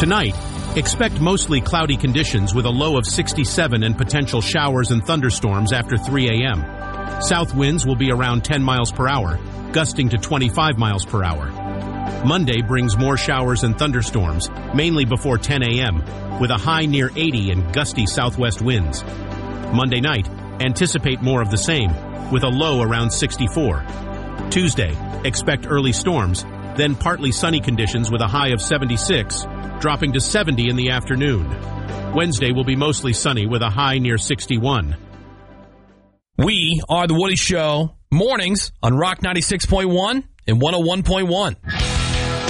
Tonight, expect mostly cloudy conditions with a low of 67 and potential showers and thunderstorms after 3 a.m. South winds will be around 10 miles per hour, gusting to 25 miles per hour. Monday brings more showers and thunderstorms, mainly before 10 a.m., with a high near 80 and gusty southwest winds. Monday night, anticipate more of the same, with a low around 64. Tuesday, expect early storms, then partly sunny conditions with a high of 76, dropping to 70 in the afternoon. Wednesday will be mostly sunny with a high near 61. We are The Woody Show, mornings on Rock 96.1 and 101.1.